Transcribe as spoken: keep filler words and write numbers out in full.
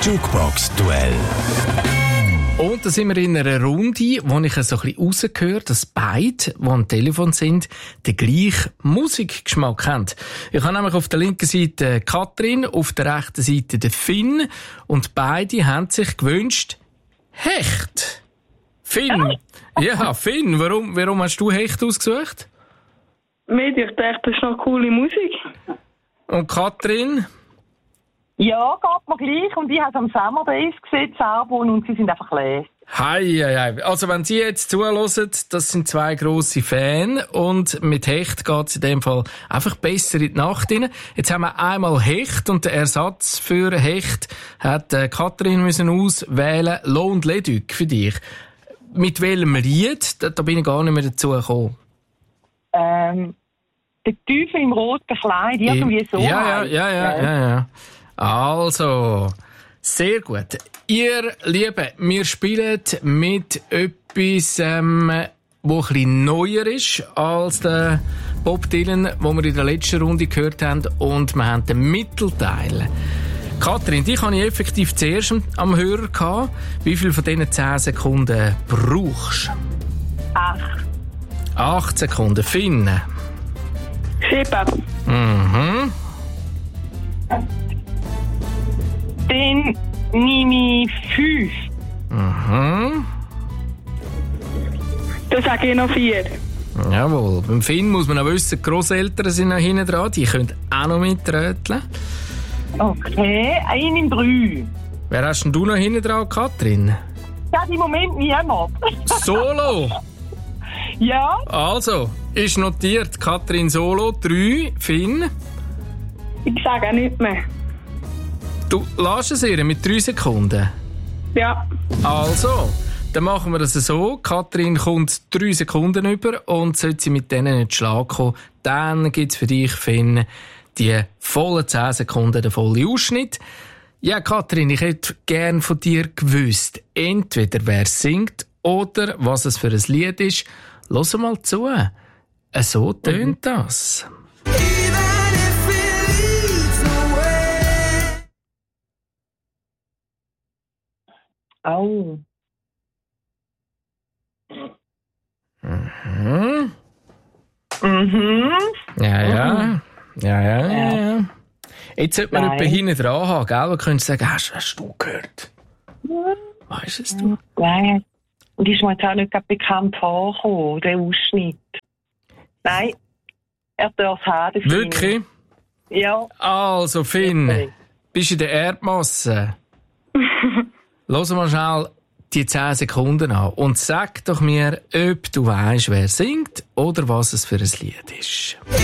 Jukebox-Duell. Und da sind wir in einer Runde, wo ich so ein bisschen rausgehöre, dass beide, die am Telefon sind, den gleichen Musikgeschmack haben. Ich habe nämlich auf der linken Seite Katrin, auf der rechten Seite den Finn. Und beide haben sich gewünscht, Hecht. Finn. Ja, Finn, warum, warum hast du Hecht ausgesucht? Ich dachte, das ist noch coole Musik. Und Katrin? Ja, geht mir gleich. Und ich habe es am Summer Days gesehen, das Album, und sie sind einfach leer. Hei, hei, hei. Also wenn Sie jetzt zuhören, das sind zwei grosse Fans und mit Hecht geht es in dem Fall einfach besser in die Nacht rein. Jetzt haben wir einmal Hecht und der Ersatz für Hecht hat äh, Katrin müssen auswählen, L'Onde Leduc für dich. Mit welchem Lied? Da, da bin ich gar nicht mehr dazu gekommen. Ähm, der Teufel im roten Kleid, irgendwie so. Ja, ja, ja, ja, ja, ja. Also, sehr gut. Ihr Lieben, wir spielen mit etwas, ähm, wo ein bisschen neuer ist als der Bob Dylan, den wir in der letzten Runde gehört haben. Und wir haben den Mittelteil. Katrin, dich hatte ich effektiv zuerst am Hörer gehabt. Wie viel von diesen zehn Sekunden brauchst du? Acht. Acht Sekunden. Finn? Sieben. Mhm. Dann nehme ich fünf. Mhm. Dann sage ich noch vier. Jawohl. Beim Finn muss man auch wissen, die Grosseltern sind noch hinten dran. Die können auch noch mitröteln. Okay, ich nehme drei. Wer hast denn du noch hinten dran, Katrin? Ja, im Moment niemand. Solo! Ja? Also, ist notiert. Katrin Solo, drei. Finn? Ich sage auch nicht mehr. Du lässt es ihr mit drei Sekunden. Ja. Also, dann machen wir das so. Katrin kommt drei Sekunden über und sollte sie mit denen nicht schlagen kommen, dann gibt es für dich, Finn, die vollen zehn Sekunden, den vollen Ausschnitt. Ja, Katrin, ich hätte gern von dir gewusst, entweder wer singt oder was es für ein Lied ist. Hör mal zu. So tönt das. Oh. Mhm. Mhm. Ja, ja. Ja, ja, ja, ja. Jetzt sollte man jemanden hinten dran haben, gell? Man könnte sagen, hast, hast du gehört? Weißt es du? Nein. Und ist mir jetzt auch nicht bekannt vorgekommen, der Ausschnitt. Nein. Er darf es haben, der Finn. Wirklich? Ja. Also, Finn, Okay. bist du in der Erdmasse? Lass mal schnell die zehn Sekunden an und sag doch mir, ob du weisst, wer singt oder was es für ein Lied ist.